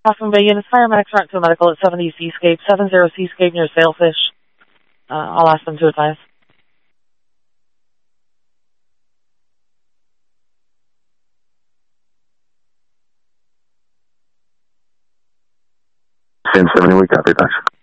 Half Moon Bay units, paramedics are to a medical at 70 Seascape, 70 Seascape near Sailfish. I'll ask them to advise. San 70, we copy, thanks.